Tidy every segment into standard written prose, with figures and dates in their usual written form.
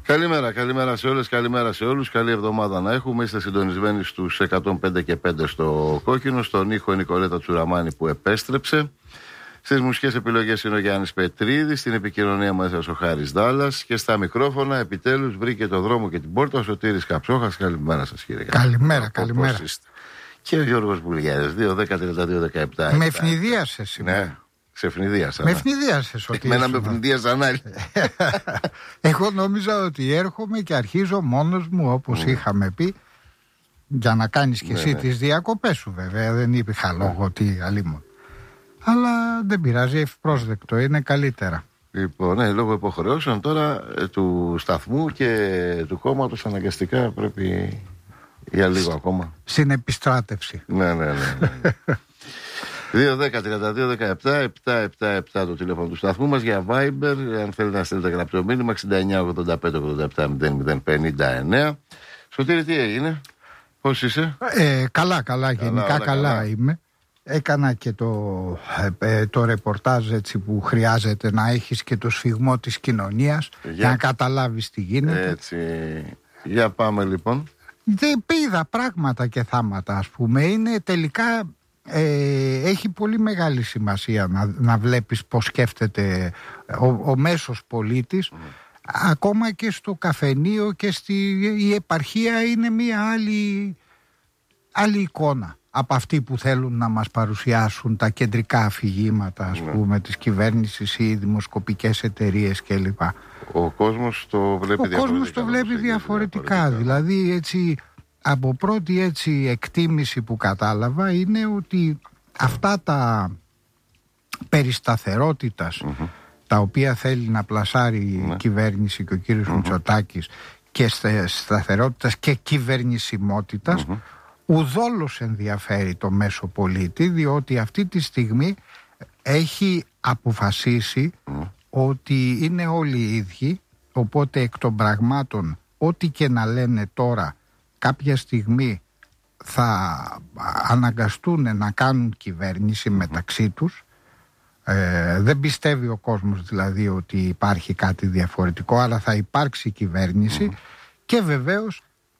Καλημέρα σε όλες, καλημέρα σε όλους. Καλή εβδομάδα να έχουμε. Είστε συντονισμένοι στους 105 και 5 στο Κόκκινο. Στον ήχο η Νικολέτα Τσουραμάνη που επέστρεψε. Στις μουσικές επιλογές είναι ο Γιάννης Πετρίδης. Στην επικοινωνία μας ο Χάρης Δάλλας. Και στα μικρόφωνα επιτέλους βρήκε το δρόμο και την πόρτα ο Σωτήρης Καψόχας. Καλημέρα σας, κύριε. Καλημέρα. Και ο Γιώργος Μπουλιάδης. 2-10-32-17. Με ευνηδίασες σήμερα. Ναι. Σε ευνηδίασα. Με ευνηδίασες ότι. Εμένα με ευνηδίασαν άλλοι. Εγώ νόμιζα ότι έρχομαι και αρχίζω μόνος μου, όπως είχαμε πει, για να κάνεις και εσύ τις διακοπές σου, βέβαια. Δεν είχα λόγο τι αλλήμον. Αλλά δεν πειράζει, ευπρόσδεκτο, είναι καλύτερα. Λοιπόν, ναι, λόγω υποχρεώσεων τώρα του σταθμού και του κόμματος αναγκαστικά πρέπει για λίγο ακόμα. Στην επιστράτευση. Ναι. 2-10-32-17-777 το τηλέφωνο του σταθμού μας. Για Viber, αν θέλετε να στείλετε γραπτό μήνυμα, 69-85-87-0-059. Σωτήρη, τι έγινε, πώς είσαι? Καλά, γενικά καλά είμαι. Έκανα και το ρεπορτάζ έτσι που χρειάζεται να έχεις και το σφιγμό της κοινωνίας για να καταλάβεις τι γίνεται. Έτσι, για πάμε λοιπόν. Δεν είδα πράγματα και θάματα, ας πούμε. Είναι τελικά... έχει πολύ μεγάλη σημασία να βλέπεις πως σκέφτεται ο μέσος πολίτης. Ακόμα και στο καφενείο και η επαρχία είναι μια άλλη εικόνα από αυτή που θέλουν να μας παρουσιάσουν τα κεντρικά αφηγήματα, ας πούμε, της κυβέρνησης ή οι δημοσκοπικές εταιρείες κλπ. Ο κόσμος το βλέπει διαφορετικά. Δηλαδή έτσι... Από πρώτη έτσι εκτίμηση που κατάλαβα είναι ότι αυτά τα περισταθερότητας τα οποία θέλει να πλασάρει η κυβέρνηση και ο κύριος Μητσοτάκης και σταθερότητας και κυβερνησιμότητας ουδόλως ενδιαφέρει το μέσο πολίτη, διότι αυτή τη στιγμή έχει αποφασίσει ότι είναι όλοι οι ίδιοι, οπότε εκ των πραγμάτων ό,τι και να λένε τώρα κάποια στιγμή θα αναγκαστούν να κάνουν κυβέρνηση μεταξύ τους. Δεν πιστεύει ο κόσμος δηλαδή ότι υπάρχει κάτι διαφορετικό, αλλά θα υπάρξει κυβέρνηση και βεβαίως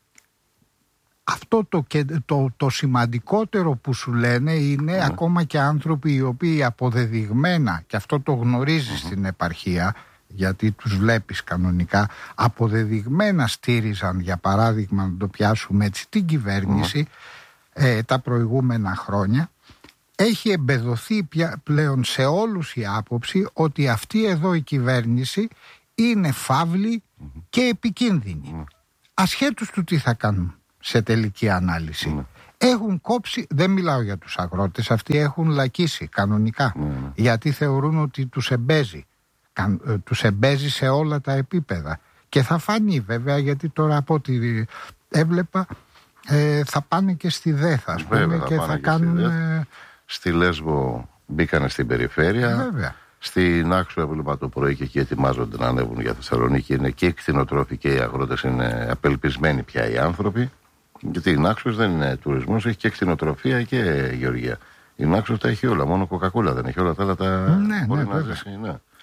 αυτό το σημαντικότερο που σου λένε είναι ακόμα και άνθρωποι οι οποίοι αποδεδειγμένα, και αυτό το γνωρίζεις στην επαρχία, γιατί τους βλέπεις κανονικά, αποδεδειγμένα στήριζαν, για παράδειγμα, να το πιάσουμε έτσι, την κυβέρνηση τα προηγούμενα χρόνια. Έχει εμπεδοθεί πλέον σε όλους η άποψη ότι αυτή εδώ η κυβέρνηση είναι φαύλη και επικίνδυνη. Ασχέτως του τι θα κάνουν σε τελική ανάλυση. Έχουν κόψει, δεν μιλάω για τους αγρότες, αυτοί έχουν λακίσει κανονικά, γιατί θεωρούν ότι τους εμπέζει. Τους εμπέζει σε όλα τα επίπεδα και θα φανεί βέβαια, γιατί τώρα από ό,τι έβλεπα θα πάνε και στη ΔΕΘ, ας πούμε, και θα κάνουν στη Λέσβο μπήκανε στην περιφέρεια, βέβαια. Στην Άξο έβλεπα το πρωί και εκεί ετοιμάζονται να ανέβουν για Θεσσαλονίκη. Είναι και οι κτηνοτρόφοι και οι αγρότες, είναι απελπισμένοι πια οι άνθρωποι, γιατί η Νάξος δεν είναι τουρισμός, έχει και κτηνοτροφία και γεωργία. Η Νάξος τα έχει όλα, μόνο κοκακόλα δεν έχει, όλα τα άλλα τα μπορεί να ζήσει.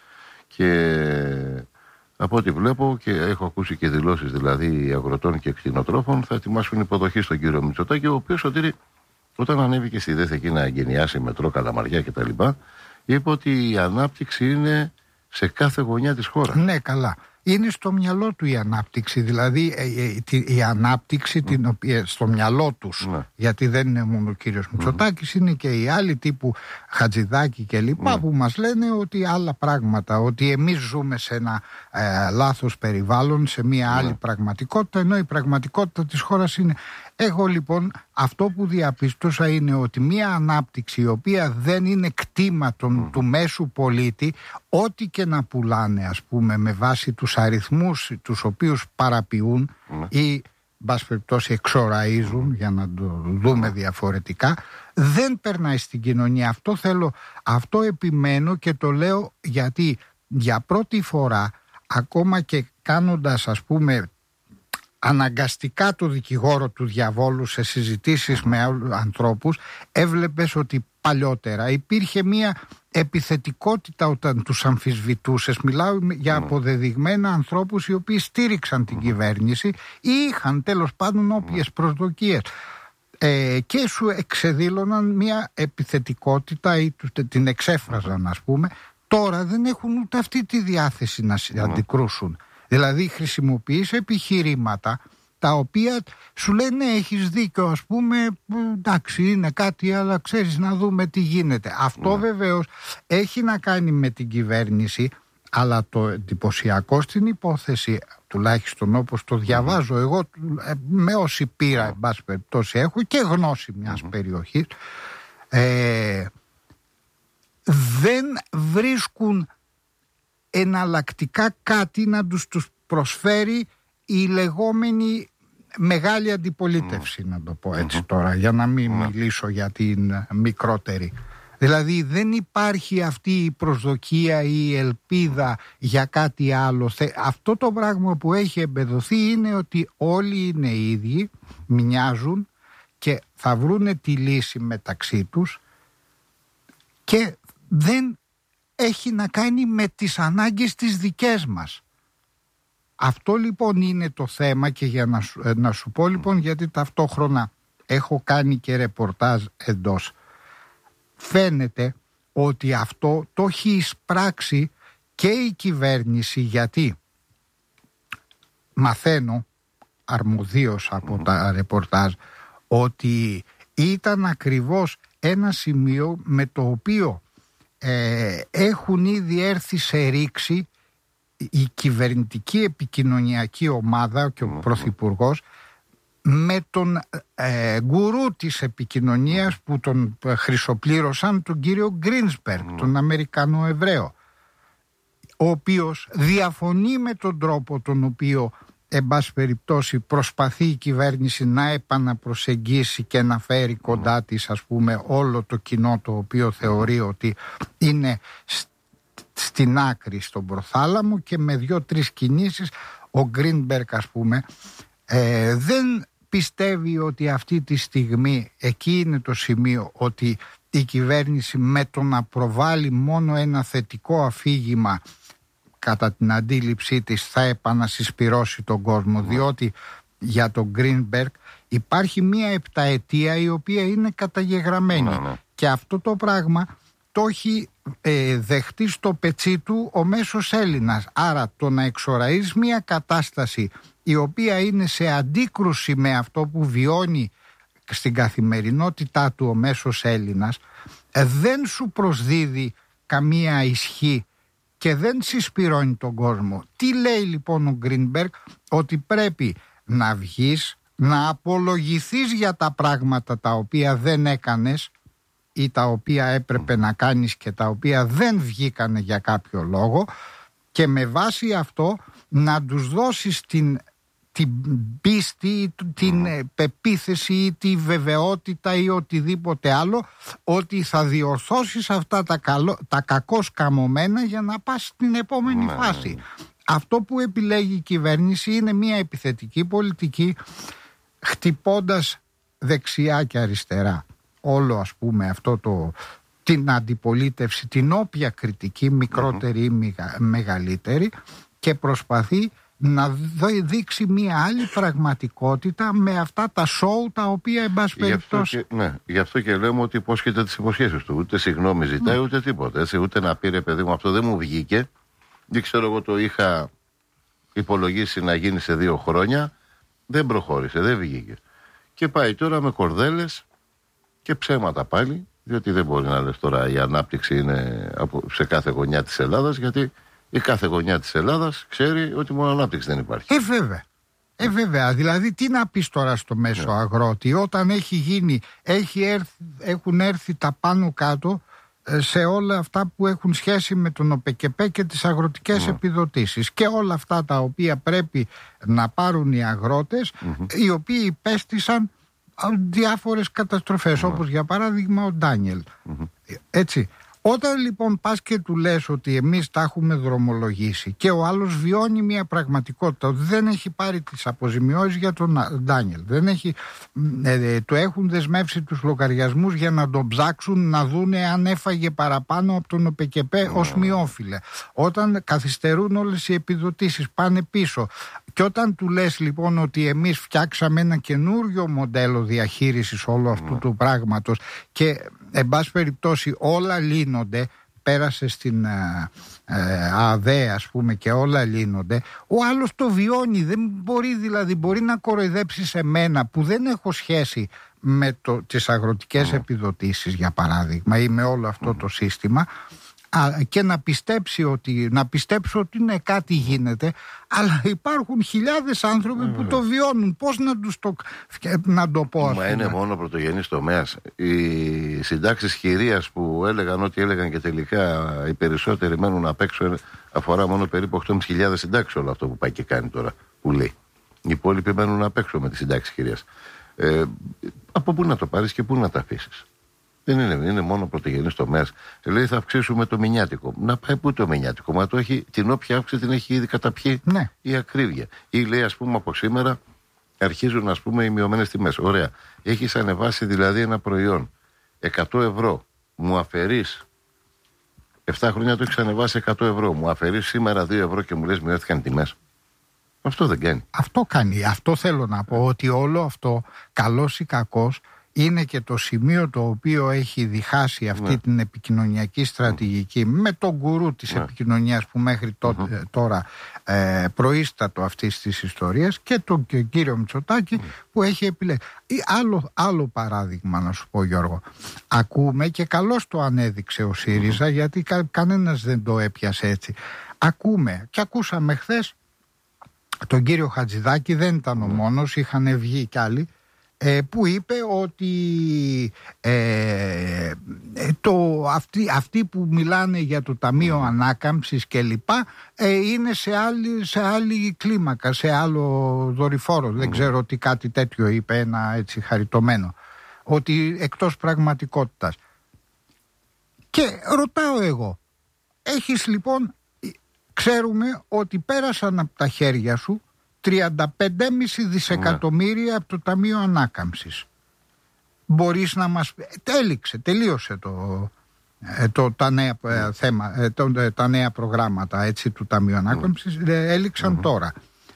Και από ό,τι βλέπω και έχω ακούσει και δηλώσεις δηλαδή αγροτών και κτηνοτρόφων, θα ετοιμάσουν υποδοχή στον κύριο Μητσοτάκη, ο οποίος, Σωτήρη, όταν ανέβηκε στη ΔΕΘ εκεί να εγκαινιάσει μετρό, Καλαμαριά κτλ., είπε ότι η ανάπτυξη είναι σε κάθε γωνιά της χώρας. Ναι, καλά. Είναι στο μυαλό του η ανάπτυξη, δηλαδή η ανάπτυξη την οποία στο μυαλό τους, γιατί δεν είναι μόνο ο κύριος Μητσοτάκης, είναι και οι άλλοι τύπου Χατζηδάκη και λοιπά, που μας λένε ότι άλλα πράγματα, ότι εμείς ζούμε σε ένα λάθος περιβάλλον, σε μια άλλη πραγματικότητα, ενώ η πραγματικότητα της χώρας είναι... Εγώ λοιπόν αυτό που διαπίστωσα είναι ότι μια ανάπτυξη η οποία δεν είναι κτήμα του μέσου πολίτη, ό,τι και να πουλάνε, ας πούμε, με βάση τους αριθμούς τους οποίους παραποιούν ή μπας περιπτώσει εξοραίζουν, για να το δούμε διαφορετικά, δεν περνάει στην κοινωνία. Αυτό επιμένω και το λέω γιατί για πρώτη φορά, ακόμα και κάνοντας, ας πούμε, αναγκαστικά το δικηγόρο του διαβόλου σε συζητήσεις με άλλους ανθρώπους, έβλεπες ότι παλιότερα υπήρχε μια επιθετικότητα όταν τους αμφισβητούσες. Μιλάω για αποδεδειγμένα ανθρώπους οι οποίοι στήριξαν την κυβέρνηση ή είχαν τέλος πάντων όποιες προσδοκίες, και σου εξεδήλωναν μια επιθετικότητα ή την εξέφραζαν, ας πούμε. Τώρα δεν έχουν ούτε αυτή τη διάθεση να αντικρούσουν. Δηλαδή χρησιμοποιείς επιχειρήματα τα οποία σου λένε έχεις δίκιο, ας πούμε, εντάξει είναι κάτι, αλλά ξέρεις, να δούμε τι γίνεται. Αυτό βεβαίως έχει να κάνει με την κυβέρνηση, αλλά το εντυπωσιακό στην υπόθεση, τουλάχιστον όπως το διαβάζω εγώ, με όση πείρα εν πάση περιπτώσει έχω και γνώση μιας περιοχής, δεν βρίσκουν εναλλακτικά κάτι να τους προσφέρει η λεγόμενη μεγάλη αντιπολίτευση, να το πω έτσι τώρα, για να μην μιλήσω για την μικρότερη. Δηλαδή δεν υπάρχει αυτή η προσδοκία ή η ελπίδα για κάτι άλλο. Αυτό το πράγμα που έχει εμπεδοθεί είναι ότι όλοι είναι ίδιοι, μοιάζουν και θα βρούνε τη λύση μεταξύ τους και δεν έχει να κάνει με τις ανάγκες τις δικές μας. Αυτό λοιπόν είναι το θέμα, και για να σου πω λοιπόν, γιατί ταυτόχρονα έχω κάνει και ρεπορτάζ εντός. Φαίνεται ότι αυτό το έχει εισπράξει και η κυβέρνηση, γιατί μαθαίνω αρμοδίως από τα ρεπορτάζ ότι ήταν ακριβώς ένα σημείο με το οποίο έχουν ήδη έρθει σε ρήξη η κυβερνητική επικοινωνιακή ομάδα και ο Πρωθυπουργός με τον γκουρού της επικοινωνίας που τον χρυσοπλήρωσαν, τον κύριο Γκρίνσμπεργκ, τον Αμερικανό Εβραίο, ο οποίος διαφωνεί με τον τρόπο τον οποίο εν πάση περιπτώσει προσπαθεί η κυβέρνηση να επαναπροσεγγίσει και να φέρει κοντά της, ας πούμε, όλο το κοινό το οποίο θεωρεί ότι είναι στην άκρη στον προθάλαμο, και με 2-3 κινήσεις ο Γκρίνσμπεργκ, ας πούμε, δεν πιστεύει ότι αυτή τη στιγμή εκεί είναι το σημείο, ότι η κυβέρνηση με το να προβάλλει μόνο ένα θετικό αφήγημα κατά την αντίληψή της θα επανασυσπυρώσει τον κόσμο, διότι για τον Γκρίνσμπεργκ υπάρχει μία επταετία η οποία είναι καταγεγραμμένη και αυτό το πράγμα το έχει δεχτεί στο πετσί του ο μέσος Έλληνας. Άρα το να εξοραείς μία κατάσταση η οποία είναι σε αντίκρουση με αυτό που βιώνει στην καθημερινότητά του ο μέσος Έλληνας, δεν σου προσδίδει καμία ισχύ και δεν συσπυρώνει τον κόσμο. Τι λέει λοιπόν ο Γκρίνσμπεργκ? Ότι πρέπει να βγεις, να απολογηθείς για τα πράγματα τα οποία δεν έκανες ή τα οποία έπρεπε να κάνεις και τα οποία δεν βγήκανε για κάποιο λόγο, και με βάση αυτό να τους δώσεις την πίστη, την πεποίθηση ή τη βεβαιότητα ή οτιδήποτε άλλο ότι θα διορθώσεις αυτά τα κακώς καμωμένα για να πας στην επόμενη φάση. Αυτό που επιλέγει η κυβέρνηση είναι μια επιθετική πολιτική, χτυπώντας δεξιά και αριστερά όλο, ας πούμε, αυτό την αντιπολίτευση, την όποια κριτική, μικρότερη ή μεγαλύτερη, και προσπαθεί να δείξει μια άλλη πραγματικότητα με αυτά τα σοου τα οποία εν πάση περιπτώσει. Γι' αυτό και λέμε ότι υπόσχεται τις υποσχέσεις του. Ούτε συγγνώμη ζητάει, ούτε τίποτα. Έτσι, ούτε να πει, ρε παιδί μου, αυτό δεν μου βγήκε. Δεν ξέρω, εγώ το είχα υπολογίσει να γίνει σε 2 χρόνια. Δεν προχώρησε, δεν βγήκε. Και πάει τώρα με κορδέλες και ψέματα πάλι, διότι δεν μπορεί να λες τώρα η ανάπτυξη είναι σε κάθε γωνιά της Ελλάδας, γιατί η κάθε γωνιά της Ελλάδας ξέρει ότι μόνο ανάπτυξη δεν υπάρχει. Βέβαια. Βέβαια. Δηλαδή τι να πεις τώρα στο μέσο αγρότη, όταν έχουν έρθει τα πάνω κάτω σε όλα αυτά που έχουν σχέση με τον ΟΠΕΚΕΠΕ και τις αγροτικές επιδοτήσεις και όλα αυτά τα οποία πρέπει να πάρουν οι αγρότες, οι οποίοι υπέστησαν διάφορες καταστροφές, όπως για παράδειγμα ο Ντάνιελ. Έτσι, Όταν λοιπόν πας και του λες ότι εμείς τα έχουμε δρομολογήσει και ο άλλος βιώνει μια πραγματικότητα ότι δεν έχει πάρει τις αποζημιώσεις για τον Ντάνιελ, του έχουν δεσμεύσει τους λογαριασμούς για να τον ψάξουν να δούνε αν έφαγε παραπάνω από τον ΟΠΕΚΕΠΕ ως μειόφιλε, όταν καθυστερούν όλες οι επιδοτήσεις, πάνε πίσω, και όταν του λες λοιπόν ότι εμείς φτιάξαμε ένα καινούριο μοντέλο διαχείρισης όλου αυτού του πράγματος και εν πάση περιπτώσει όλα λύνονται, πέρασε στην ΑΔΕ ας πούμε και όλα λύνονται, ο άλλος το βιώνει. Δεν μπορεί, δηλαδή μπορεί να κοροϊδέψει σε μένα που δεν έχω σχέση με τις αγροτικές επιδοτήσεις για παράδειγμα ή με όλο αυτό το σύστημα, και να πιστέψω ότι ναι, κάτι γίνεται, αλλά υπάρχουν χιλιάδες άνθρωποι που το βιώνουν. Πώς να το πω, ας πούμε. Είναι μόνο πρωτογενής τομέας. Οι συντάξεις χειρίας που έλεγαν ό,τι έλεγαν και τελικά οι περισσότεροι μένουν απ' έξω, αφορά μόνο περίπου 8.500 συντάξεις όλο αυτό που πάει και κάνει τώρα, που λέει. Οι υπόλοιποι μένουν απ' έξω με τις συντάξεις χειρίας. Από πού να το πάρεις και πού να τα αφήσεις. Δεν είναι μόνο πρωτογενής τομέας. Λέει θα αυξήσουμε το μηνιάτικο. Να πάει πού το μηνιάτικο? Μα την όποια αύξηση την έχει ήδη καταπιεί η ακρίβεια. Ή λέει ας πούμε από σήμερα αρχίζουν ας πούμε οι μειωμένες τιμές. Ωραία. Έχεις ανεβάσει δηλαδή ένα προϊόν 100 ευρώ. Μου αφαιρείς 7 χρόνια το έχεις ανεβάσει 100 ευρώ. Μου αφαιρείς σήμερα 2 ευρώ και μου λες μειώθηκαν οι τιμές. Αυτό δεν κάνει. Αυτό κάνει. Αυτό θέλω να πω, ότι όλο αυτό, καλός ή κακός, είναι και το σημείο το οποίο έχει διχάσει αυτή την επικοινωνιακή στρατηγική με τον γκουρού της επικοινωνίας που μέχρι τώρα προείστατο αυτής της ιστορίας και τον κύριο Μητσοτάκη που έχει επιλέξει. Άλλο παράδειγμα να σου πω, Γιώργο. Ακούμε, και καλώς το ανέδειξε ο ΣΥΡΙΖΑ, γιατί κανένας δεν το έπιασε έτσι. Ακούμε και ακούσαμε χθες τον κύριο Χατζηδάκη, δεν ήταν ο μόνος, είχαν βγει κι άλλοι, που είπε ότι αυτοί που μιλάνε για το Ταμείο Ανάκαμψης και λοιπά είναι σε άλλη κλίμακα, σε άλλο δορυφόρο. Δεν ξέρω ότι κάτι τέτοιο είπε, ένα έτσι χαριτωμένο, ότι εκτός πραγματικότητας. Και ρωτάω εγώ, λοιπόν, ξέρουμε ότι πέρασαν από τα χέρια σου 35,5 δισεκατομμύρια από το Ταμείο Ανάκαμψης. Μπορείς να μας... τελείωσε τα νέα προγράμματα έτσι, του Ταμείου Ανάκαμψης, έληξαν τώρα.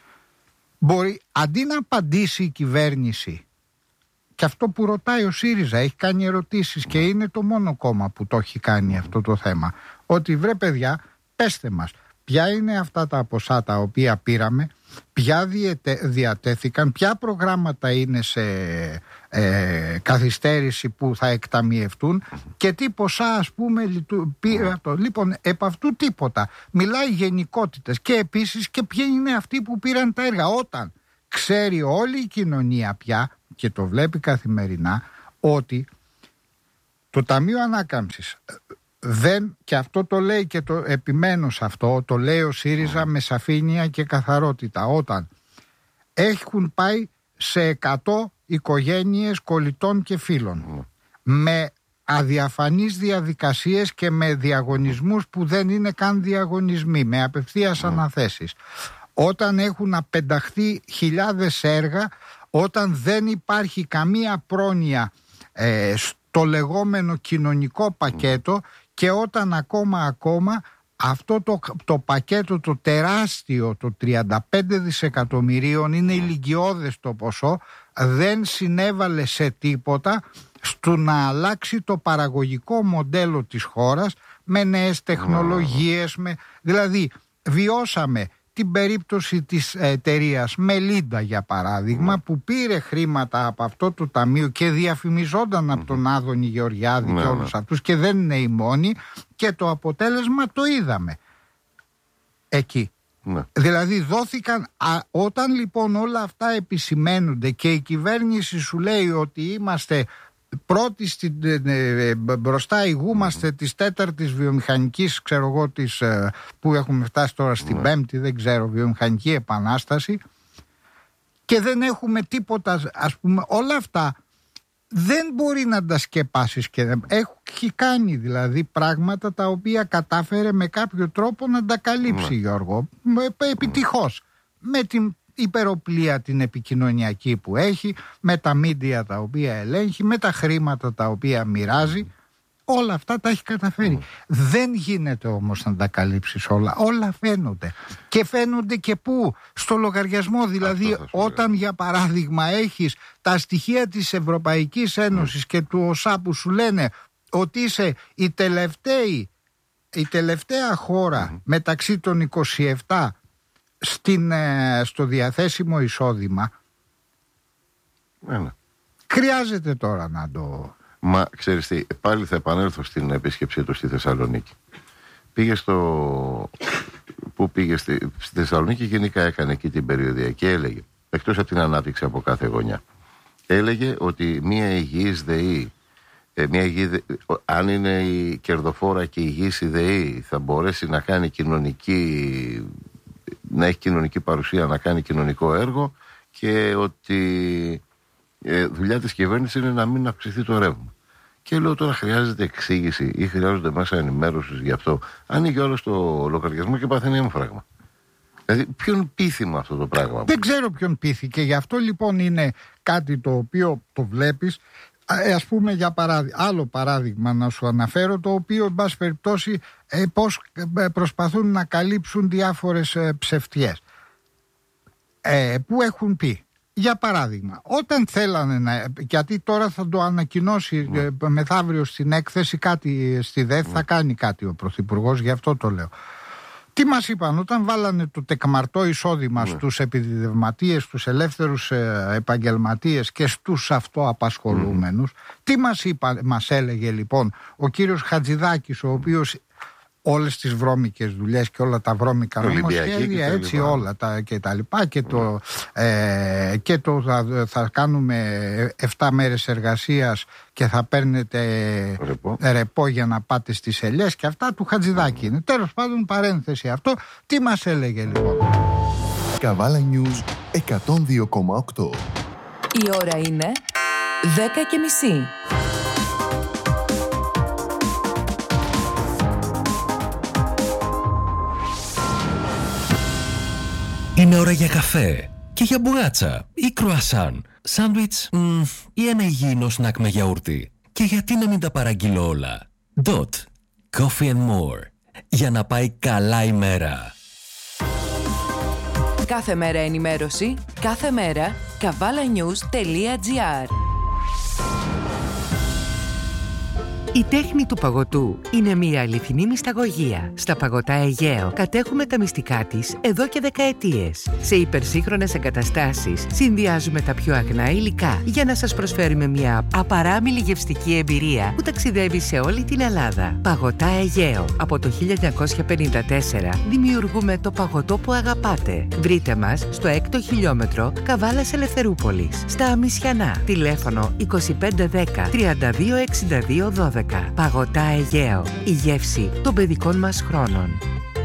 Αντί να απαντήσει η κυβέρνηση, και αυτό που ρωτάει ο ΣΥΡΙΖΑ, έχει κάνει ερωτήσεις και είναι το μόνο κόμμα που το έχει κάνει αυτό το θέμα, ότι βρε παιδιά, πέστε μας, ποια είναι αυτά τα ποσά τα οποία πήραμε, ποια διατέθηκαν, ποια προγράμματα είναι σε καθυστέρηση που θα εκταμιευτούν και τι ποσά ας πούμε Λοιπόν, επ' αυτού τίποτα. Μιλάει γενικότητες και επίσης και ποιοι είναι αυτοί που πήραν τα έργα. Όταν ξέρει όλη η κοινωνία πια και το βλέπει καθημερινά ότι το Ταμείο Ανάκαμψης και αυτό το λέει και το επιμένω σε αυτό, το λέει ο ΣΥΡΙΖΑ με σαφήνεια και καθαρότητα, όταν έχουν πάει σε 100 οικογένειες κολλητών και φίλων με αδιαφανείς διαδικασίες και με διαγωνισμούς που δεν είναι καν διαγωνισμοί, με απευθείας αναθέσεις, όταν έχουν απενταχθεί χιλιάδες έργα, όταν δεν υπάρχει καμία πρόνοια στο λεγόμενο κοινωνικό πακέτο, και όταν ακόμα αυτό το πακέτο το τεράστιο, το 35 δισεκατομμυρίων, είναι ηλικιώδες το ποσό, δεν συνέβαλε σε τίποτα στο να αλλάξει το παραγωγικό μοντέλο της χώρας με νέες τεχνολογίες, δηλαδή βιώσαμε την περίπτωση της εταιρείας Μελίντα για παράδειγμα, που πήρε χρήματα από αυτό το ταμείο και διαφημιζόταν από τον Άδωνη Γεωργιάδη και όλους αυτούς, και δεν είναι οι μόνοι, και το αποτέλεσμα το είδαμε εκεί. Δηλαδή δόθηκαν, όταν λοιπόν όλα αυτά επισημαίνονται και η κυβέρνηση σου λέει ότι είμαστε πρώτοι μπροστά, ηγούμαστε της 4ης βιομηχανικής, ξέρω εγώ, που έχουμε φτάσει τώρα στην 5η, δεν ξέρω, βιομηχανική επανάσταση, και δεν έχουμε τίποτα, ας πούμε, όλα αυτά δεν μπορεί να τα σκεπάσεις και έχει κάνει δηλαδή πράγματα τα οποία κατάφερε με κάποιο τρόπο να τα καλύψει, Γιώργο, επιτυχώς, με την υπεροπλία την επικοινωνιακή που έχει, με τα μίντια τα οποία ελέγχει, με τα χρήματα τα οποία μοιράζει. Όλα αυτά τα έχει καταφέρει. Δεν γίνεται όμως να τα καλύψεις όλα. Όλα φαίνονται. Και φαίνονται και πού? Στο λογαριασμό. Δηλαδή όταν για παράδειγμα έχεις τα στοιχεία της Ευρωπαϊκής Ένωσης και του ΟΣΑ που σου λένε ότι είσαι η τελευταία χώρα μεταξύ των 27 στο διαθέσιμο εισόδημα, χρειάζεται τώρα να το... Μα ξέρεις τι, πάλι θα επανέλθω στην επίσκεψή του στη Θεσσαλονίκη. Πού πήγε στη Θεσσαλονίκη, γενικά έκανε εκεί την περιοδία και έλεγε, εκτός από την ανάπτυξη από κάθε γωνιά, έλεγε ότι μια υγιής ΔΕΗ, αν είναι η κερδοφόρα και υγιής η ΔΕΗ, θα μπορέσει να κάνει να έχει κοινωνική παρουσία, να κάνει κοινωνικό έργο, και ότι δουλειά της κυβέρνησης είναι να μην αυξηθεί το ρεύμα. Και λέω, τώρα χρειάζεται εξήγηση ή χρειάζονται μέσα ενημέρωσης γι' αυτό? Ανοίγει όλο το λογαριασμό και παθαίνει έμφραγμα. Δηλαδή, ποιον πείθει αυτό το πράγμα? Δεν ξέρω ποιον πείθει, και γι' αυτό λοιπόν είναι κάτι το οποίο το βλέπεις. Ας πούμε, για άλλο παράδειγμα να σου αναφέρω, το οποίο εν πάση περιπτώσει πώς προσπαθούν να καλύψουν διάφορες ψευτιές που έχουν πει. Για παράδειγμα, όταν θέλανε γιατί τώρα θα το ανακοινώσει μεθαύριο στην έκθεση κάτι στη ΔΕΘ, θα κάνει κάτι ο Πρωθυπουργός, γι' αυτό το λέω. Τι μας είπαν όταν βάλανε το τεκμαρτό εισόδημα στους επιδιδευματίες, στους ελεύθερους επαγγελματίες και στους αυτοαπασχολούμενους? Τι μας έλεγε λοιπόν ο κύριος Χατζηδάκης, ο οποίος όλες τις βρώμικες δουλειές και όλα τα βρώμικα νομοσχέδια, έτσι όλα και τα λοιπά, και το θα κάνουμε 7 μέρες εργασίας και θα παίρνετε ρεπό για να πάτε στις ελιές, και αυτά του Χατζηδάκη είναι. Τέλος πάντων, παρένθεση αυτό. Τι μας έλεγε λοιπόν? Καβάλα News 102,8. Η ώρα είναι 10:30. Είναι ώρα για καφέ και για μπουγάτσα ή κρουασάν, σάντουιτς ή ένα υγιεινό σνακ με γιαούρτι. Και γιατί να μην τα παραγγείλω όλα? Dot Coffee and More, για να πάει καλά η μέρα. Κάθε μέρα ενημέρωση, κάθε μέρα kavalanews.gr. Η τέχνη του παγωτού είναι μια αληθινή μυσταγωγία. Στα Παγωτά Αιγαίο κατέχουμε τα μυστικά της εδώ και δεκαετίες. Σε υπερσύγχρονες εγκαταστάσεις συνδυάζουμε τα πιο αγνά υλικά για να σας προσφέρουμε μια απαράμιλη γευστική εμπειρία που ταξιδεύει σε όλη την Ελλάδα. Παγωτά Αιγαίο. Από το 1954 δημιουργούμε το παγωτό που αγαπάτε. Βρείτε μας στο 6ο χιλιόμετρο Καβάλας Ελευθερούπολης, στα Αμισιανά. Τηλέφωνο 2510 3262 12. Παγωτά Αιγαίο. Η γεύση των παιδικών μας χρόνων.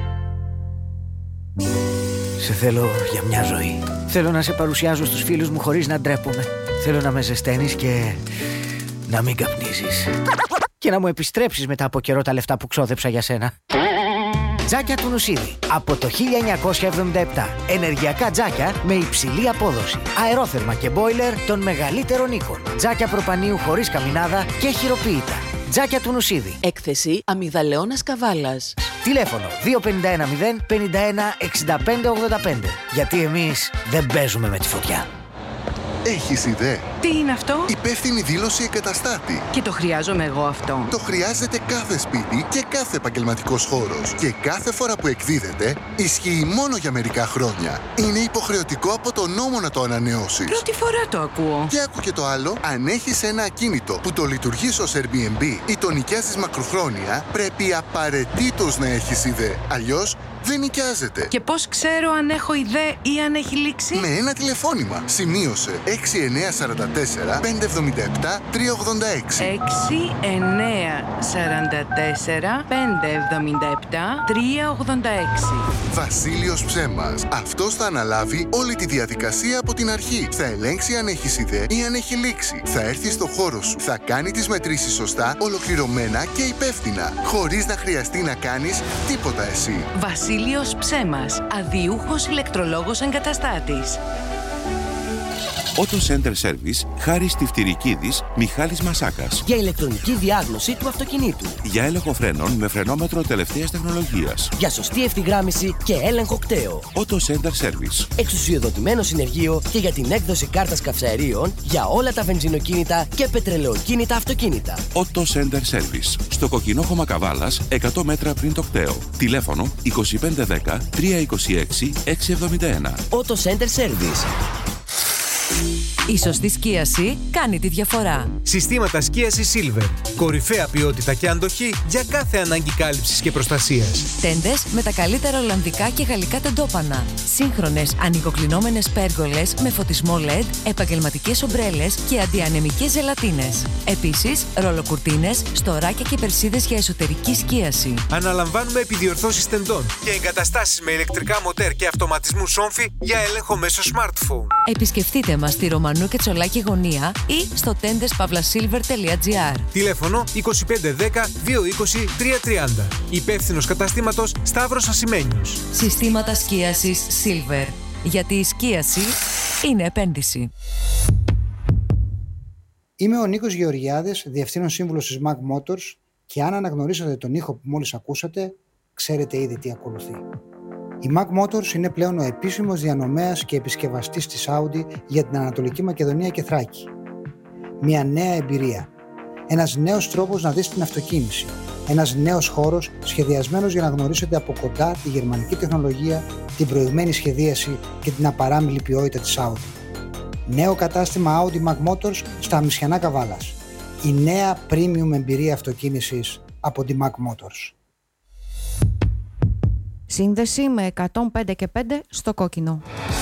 Σε θέλω για μια ζωή. Θέλω να σε παρουσιάζω στους φίλους μου χωρίς να ντρέπομαι. Θέλω να με ζεσταίνεις και να μην καπνίζεις. Και να μου επιστρέψεις μετά από καιρό τα λεφτά που ξόδεψα για σένα. Τζάκια του Νουσίδη. Από το 1977. Ενεργειακά τζάκια με υψηλή απόδοση. Αερόθερμα και μπόιλερ των μεγαλύτερων οίκων. Τζάκια προπανίου χωρίς καμινάδα και χειροποίητα. Τζάκια του Νουσίδη. Έκθεση Αμυγδαλέωνας Καβάλας. Τηλέφωνο 2510 51 65 85. Γιατί εμείς δεν παίζουμε με τη φωτιά. Έχεις ιδέα? Τι είναι αυτό? Υπεύθυνη δήλωση εγκαταστάτη. Και το χρειάζομαι εγώ αυτό? Το χρειάζεται κάθε σπίτι και κάθε επαγγελματικός χώρος. Και κάθε φορά που εκδίδεται, ισχύει μόνο για μερικά χρόνια. Είναι υποχρεωτικό από τον νόμο να το ανανεώσεις. Πρώτη φορά το ακούω. Και άκου και το άλλο. Αν έχεις ένα ακίνητο που το λειτουργείς ως Airbnb ή το νοικιάζεις μακροχρόνια, πρέπει απαραίτητος να έχεις ιδέα. Αλλιώς δεν νοικιάζεται. Και πώς ξέρω αν έχω ιδέα ή αν έχει λήξει? Με ένα τηλεφώνημα. Σημείωσε 6944 577 386. 6944 577 386. Βασίλειος Ψέμας. Αυτός θα αναλάβει όλη τη διαδικασία από την αρχή. Θα ελέγξει αν έχεις ιδέα ή αν έχει λήξει. Θα έρθει στο χώρο σου. Θα κάνει τις μετρήσεις σωστά, ολοκληρωμένα και υπεύθυνα. Χωρίς να χρειαστεί να κάνεις τίποτα εσύ. Βασίλειος Ψέμας, αδιούχος ηλεκτρολόγος εγκαταστάτης. Auto Center Service, Χάρης Τυφτυρικίδης, Μιχάλης Μασάκας. Για ηλεκτρονική διάγνωση του αυτοκινήτου. Για έλεγχο φρένων με φρενόμετρο τελευταίας τεχνολογίας. Για σωστή ευθυγράμμιση και έλεγχο κταίου. Auto Center Service. Εξουσιοδοτημένο συνεργείο και για την έκδοση κάρτας καυσαερίων για όλα τα βενζινοκίνητα και πετρελαιοκίνητα αυτοκίνητα. Auto Center Service. Στο Κοκκινόχωμα Καβάλας, 100 μέτρα πριν το κταίο. Τηλέφωνο 2510 326 671. Auto Center Service. Η σωστή σκίαση κάνει τη διαφορά. Συστήματα σκίασης Silver. Κορυφαία ποιότητα και αντοχή για κάθε ανάγκη κάλυψης και προστασίας. Τέντες με τα καλύτερα ολλανδικά και γαλλικά τεντόπανα. Σύγχρονες ανοιγοκλεινόμενες πέργολες με φωτισμό LED, επαγγελματικές ομπρέλες και αντιανεμικές ζελατίνες. Επίσης, ρολοκουρτίνες, στοράκια και περσίδες για εσωτερική σκίαση. Αναλαμβάνουμε επιδιορθώσεις τεντών και εγκαταστάσεις με ηλεκτρικά μοτέρ και αυτοματισμού σόμφι για έλεγχο μέσω smartphone. Επισκεφτείτε μας στη Ρωμανού και Τσολάκη γωνία ή στο tendes.pavlasilver.gr. Τηλέφωνο 2510 220 330. Υπεύθυνος καταστήματος Σταύρος Ασημένιος. Συστήματα σκίασης Silver. Γιατί η σκίαση είναι επένδυση. Είμαι ο Νίκος Γεωργιάδης, Διευθύνων Σύμβουλος της Mac Motors, και αν αναγνωρίσατε τον ήχο που μόλις ακούσατε, ξέρετε ήδη τι ακολουθεί. Η Mac Motors είναι πλέον ο επίσημος διανομέας και επισκευαστής της Audi για την Ανατολική Μακεδονία και Θράκη. Μια νέα εμπειρία. Ένας νέος τρόπος να δεις την αυτοκίνηση. Ένας νέος χώρος σχεδιασμένος για να γνωρίσετε από κοντά τη γερμανική τεχνολογία, την προηγμένη σχεδίαση και την απαράμιλη ποιότητα της Audi. Νέο κατάστημα Audi Mac Motors στα Αμισιανά Καβάλας. Η νέα premium εμπειρία αυτοκίνησης από τη Mac Motors. Σύνδεση με 105 και 5 στο κόκκινο.